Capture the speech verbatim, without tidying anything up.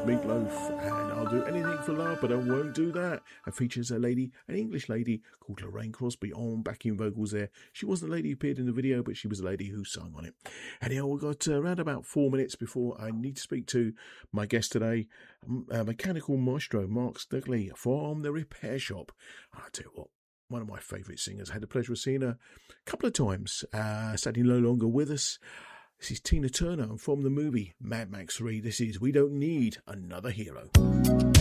Meatloaf, and I'll do anything for love, but I won't do that. It features a lady, an English lady called Lorraine Crosby on backing vocals there. She wasn't the lady who appeared in the video, but she was the lady who sung on it. Anyhow, we've got uh, around about four minutes before I need to speak to my guest today, uh, mechanical maestro Mark Stugley from The Repair Shop. I'll tell you what, one of my favourite singers. I had the pleasure of seeing her a couple of times. Uh, sadly no longer with us. This is Tina Turner, and from the movie Mad Max three, this is We Don't Need Another Hero.